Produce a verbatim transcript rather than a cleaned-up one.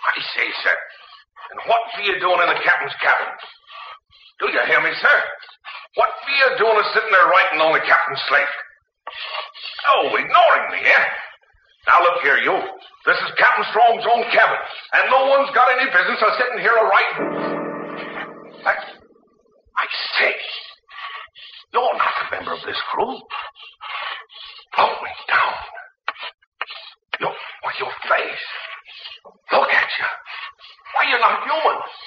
I say, sir, and what be you doing in the captain's cabin? Do you hear me, sir? What be you doing sitting there writing on the captain's slate? Oh, ignoring me, eh? Now, look here, you. This is Captain Strong's own cabin, and no one's got any business of sitting here a-writing. I, I say, you're not a member of this crew. Float me down. Your, why, your face. Look at you. Why, you're not human.